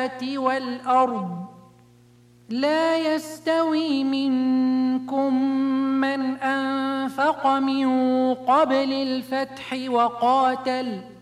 والأرض لا يستوي منكم من أنفق من قبل الفتح وقاتل